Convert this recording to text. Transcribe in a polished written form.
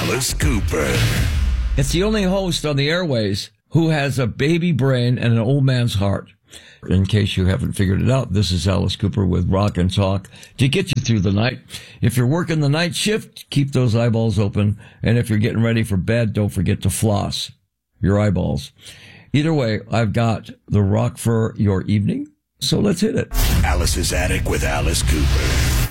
Alice Cooper. It's the only host on the airways who has a baby brain and an old man's heart. In case you haven't figured it out, this is Alice Cooper with Rock and Talk to get you through the night. If you're working the night shift, keep those eyeballs open. And if you're getting ready for bed, don't forget to floss your eyeballs. Either way, I've got the rock for your evening. So let's hit it. Alice's Attic with Alice Cooper.